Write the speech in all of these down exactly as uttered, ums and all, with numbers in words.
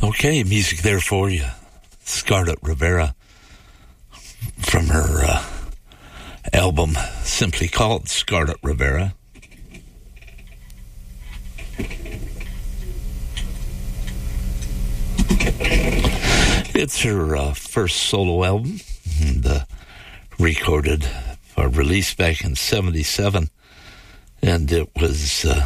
Okay, music there for you. Scarlett Rivera from her uh, album simply called Scarlett Rivera. It's her uh, first solo album, and, uh, recorded or released back in seventy-seven, and it was uh,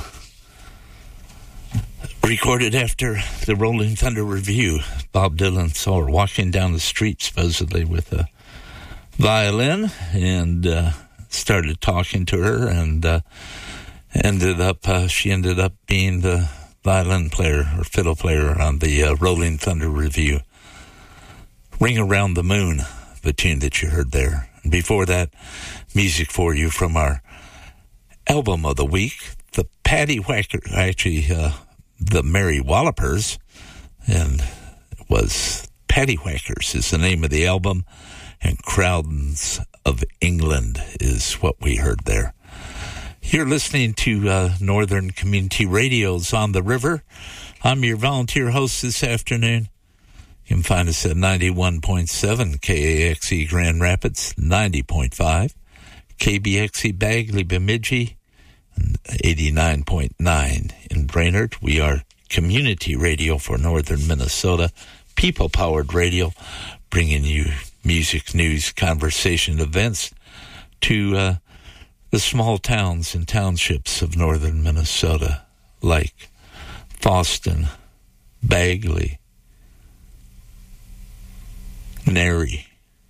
recorded after the Rolling Thunder Revue. Bob Dylan saw her walking down the street, supposedly with a violin, and uh, started talking to her, and uh, ended up uh, she ended up being the violin player or fiddle player on the uh, Rolling Thunder Revue. Ring Around the Moon, the tune that you heard there. And before that, music for you from our album of the week, the Patty Whacker, actually uh, the Mary Wallopers, and it was Patty Whackers is the name of the album, and Crowds of England is what we heard there. You're listening to uh, Northern Community Radio's On the River. I'm your volunteer host this afternoon. You can find us at ninety-one point seven K A X E Grand Rapids, ninety point five K B X E Bagley Bemidji, and eighty-nine point nine in Brainerd. We are community radio for northern Minnesota, people-powered radio, bringing you music, news, conversation, events to uh, the small towns and townships of northern Minnesota, like Fosston, Bagley, Nary,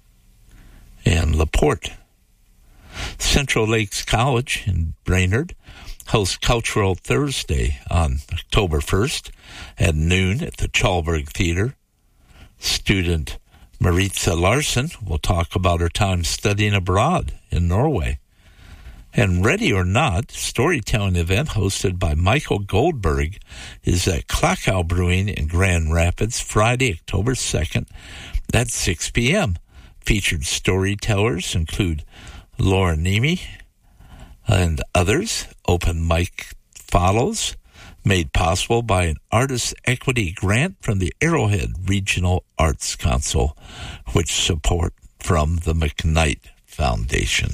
and LaPorte. Central Lakes College in Brainerd hosts Cultural Thursday on October first at noon at the Chalberg Theater. Student Maritza Larson will talk about her time studying abroad in Norway. And Ready or Not, storytelling event hosted by Michael Goldberg, is at Klakow Brewing in Grand Rapids, Friday, October second at six p.m. Featured storytellers include Laura Nemi and others. Open mic follows, made possible by an Artist Equity Grant from the Arrowhead Regional Arts Council, which support from the McKnight Foundation.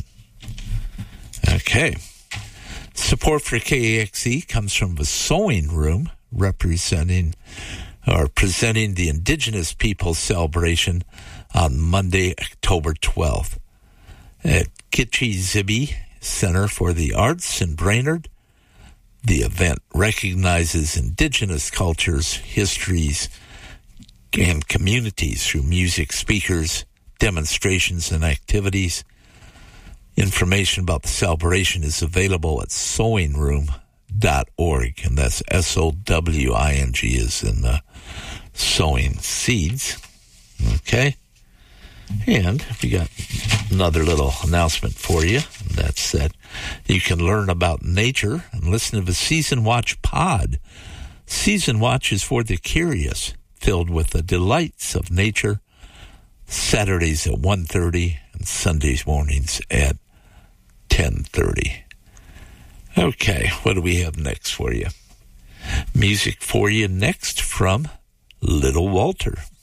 Okay. Support for K A X E comes from the Sewing Room, representing or presenting the Indigenous Peoples Celebration on Monday, October twelfth. At Kitchi Zibby Center for the Arts in Brainerd, the event recognizes Indigenous cultures, histories, and communities through music, speakers, demonstrations, and activities. Information about the celebration is available at sewing room dot org, and that's S O W I N G is in the sowing seeds. Okay? And we got another little announcement for you. That's that you can learn about nature and listen to the Season Watch pod. Season Watch is for the curious, filled with the delights of nature. Saturdays at one thirty and Sundays mornings at ten thirty. Okay, what do we have next for you? Music for you next from Little Walter.